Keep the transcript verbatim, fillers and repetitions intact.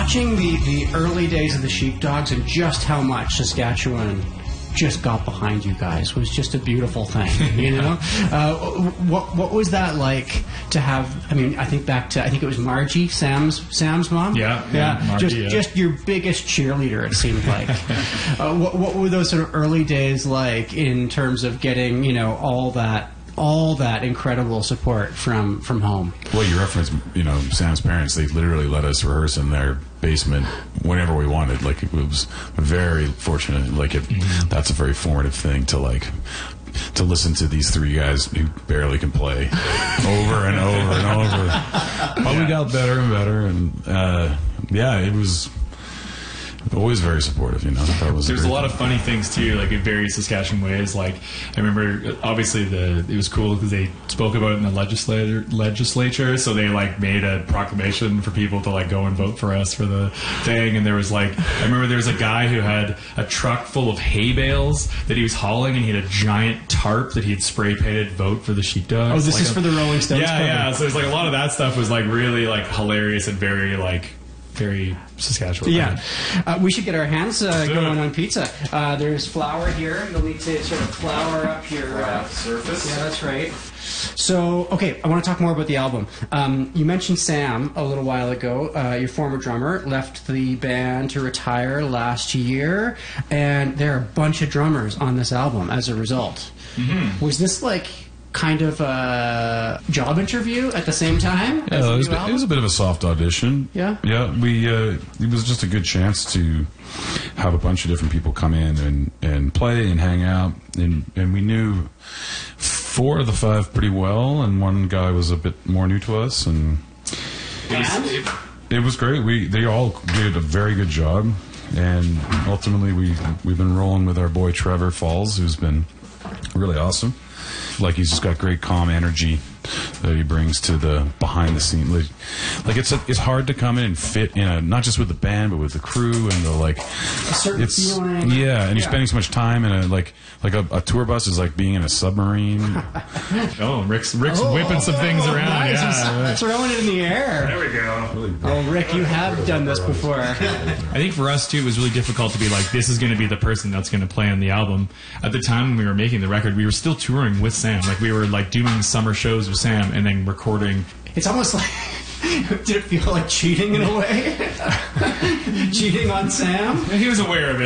watching the, the early days of the Sheepdogs and just how much Saskatchewan just got behind you guys was just a beautiful thing, you know? uh, what what was that like to have, I mean, I think back to, I think it was Margie, Sam's Sam's mom? Yeah. Yeah, yeah Margie, just, yeah. just your biggest cheerleader, it seemed like. uh, what, what were those sort of early days like in terms of getting, you know, all that all that incredible support from, from home? Well, you referenced, you know, Sam's parents. They literally let us rehearse in their basement whenever we wanted. Like, it was very fortunate. Like, it, mm-hmm. that's a very formative thing to, like, to listen to these three guys who barely can play over and over and over. But we got better and better. And, uh, yeah, it was always very supportive, you know. That was There's a, a lot of funny things too, like in various Saskatchewan ways. Like I remember, obviously the it was cool because they spoke about it in the legislature. Legislature, so they like made a proclamation for people to like go and vote for us for the thing. And there was like, I remember there was a guy who had a truck full of hay bales that he was hauling, and he had a giant tarp that he had spray painted "Vote for the Sheepdogs." Oh, this like is a, for the Rolling Stones. Yeah, cover. yeah. So there's like a lot of that stuff was like really like hilarious and very like. Very Saskatchewan. Yeah. Uh, we should get our hands uh, do going it. on pizza. Uh, there's flour here. You'll need to sort of flour up your uh, surface. Yeah, that's right. So, okay, I want to talk more about the album. Um, you mentioned Sam a little while ago. Uh, your former drummer left the band to retire last year, and there are a bunch of drummers on this album as a result. Mm-hmm. Was this like kind of a job interview at the same time? Yeah, it was, it was a bit of a soft audition. Yeah? Yeah, we, uh, it was just a good chance to have a bunch of different people come in and, and play and hang out. And, and we knew four of the five pretty well, and one guy was a bit more new to us. And it was, it was great. We They all did a very good job. And ultimately, we, we've been rolling with our boy Trevor Falls, who's been really awesome. Like, he's just got great calm energy that he brings to the behind the scene. Like, like it's a, it's hard to come in and fit in a, not just with the band but with the crew and the like. A certain it's, feeling. Yeah, and you're Yeah. spending so much time in a like like a, a tour bus is like being in a submarine. Oh, Rick's Rick's Oh, whipping some things oh, around. Nice. Yeah. He's throwing it in the air. There we go. Oh, Rick, you have done this before. I think for us too, it was really difficult to be like, this is going to be the person that's going to play on the album. At the time when we were making the record, we were still touring with Sam. Like, we were like doing summer shows with Sam and then recording. It's almost like, did it feel like cheating in a way? Cheating on Sam? He was aware of it.